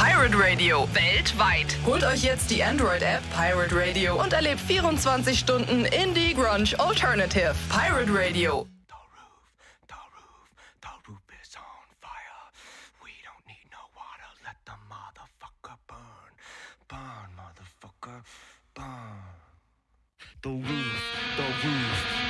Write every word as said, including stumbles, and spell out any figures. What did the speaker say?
Pirate Radio. Weltweit. Holt euch jetzt die Android-App Pirate Radio und erlebt vierundzwanzig Stunden Indie Grunge Alternative. Pirate Radio. Burn, motherfucker, burn. The roof, the roof.